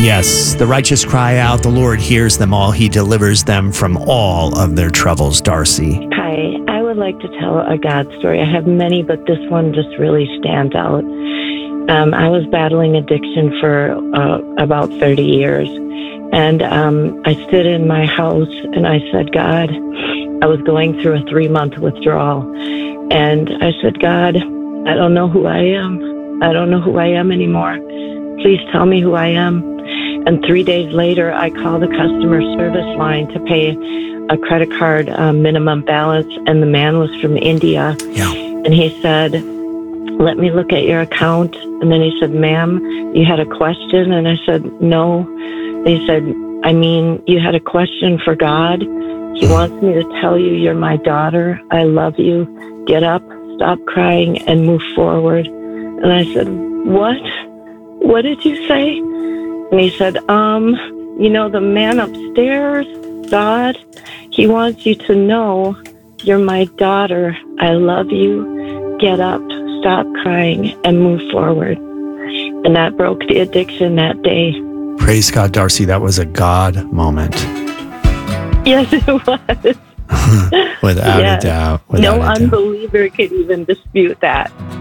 Yes, the righteous cry out, the Lord hears them all. He delivers them from all of their troubles, Darcy. Hi, I would like to tell a God story. I have many, but this one just really stands out. I was battling addiction for about 30 years. And I stood in my house and I said, God, I was going through a 3-month withdrawal. And I said, God, I don't know who I am. I don't know who I am anymore. Please tell me who I am. And 3 days later, I called the customer service line to pay a credit card minimum balance. And the man was from India. Yeah. And he said, let me look at your account. And then he said, ma'am, you had a question? And I said, no. And he said, you had a question for God? He wants me to tell you you're my daughter. I love you. Get up, stop crying, and move forward. And I said, what? What did you say? And he said, the man upstairs, God, he wants you to know you're my daughter. I love you. Get up, stop crying, and move forward. And that broke the addiction that day. Praise God, Darcy. That was a God moment. Yes, it was. Without a doubt. No unbeliever could even dispute that.